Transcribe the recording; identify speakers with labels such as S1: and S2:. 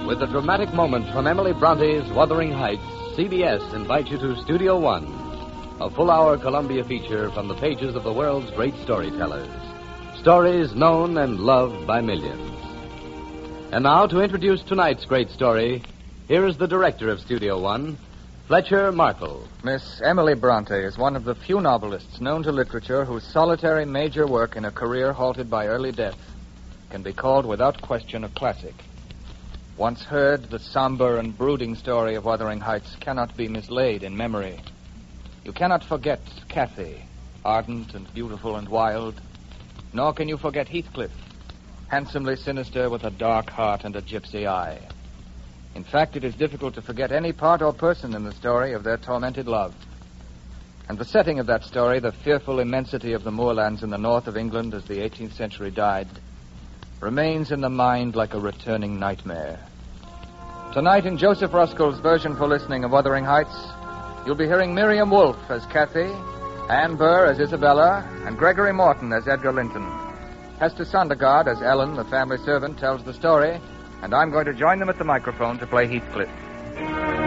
S1: With a dramatic moment from Emily Bronte's Wuthering Heights, CBS invites you to Studio One, a full-hour Columbia feature from the pages of the world's great storytellers. Stories known and loved by millions. And now, to introduce tonight's great story, here is the director of Studio One, Fletcher Markle.
S2: Miss Emily Bronte is one of the few novelists known to literature whose solitary major work in a career halted by early death can be called without question a classic. Once heard, the somber and brooding story of Wuthering Heights cannot be mislaid in memory. You cannot forget Cathy, ardent and beautiful and wild, nor can you forget Heathcliff, handsomely sinister with a dark heart and a gypsy eye. In fact, it is difficult to forget any part or person in the story of their tormented love. And the setting of that story, the fearful immensity of the moorlands in the north of England as the 18th century died, remains in the mind like a returning nightmare. Tonight, in Joseph Ruskell's version for listening of Wuthering Heights, you'll be hearing Miriam Wolfe as Cathy, Anne Burr as Isabella, and Gregory Morton as Edgar Linton. Hester Sondergaard as Ellen, the family servant, tells the story, and I'm going to join them at the microphone to play Heathcliff.